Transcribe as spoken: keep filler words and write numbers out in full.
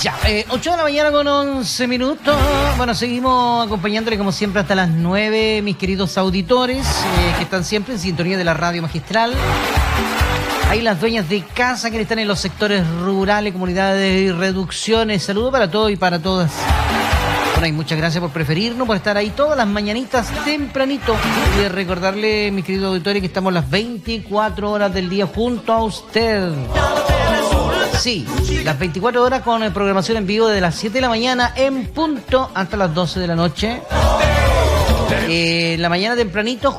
Ya, eh, ocho de la mañana con once minutos. Bueno, seguimos acompañándole como siempre hasta las nueve, mis queridos auditores, eh, que están siempre en sintonía de la radio magistral. Ahí las dueñas de casa que están en los sectores rurales, comunidades y reducciones. Saludos para todos y para todas. Bueno, y muchas gracias por preferirnos, por estar ahí todas las mañanitas tempranito. Y de recordarle, mis queridos auditores, que estamos las veinticuatro horas del día junto a usted. Sí, las veinticuatro horas con programación en vivo desde las siete de la mañana en punto hasta las doce de la noche. Eh, la mañana tempranito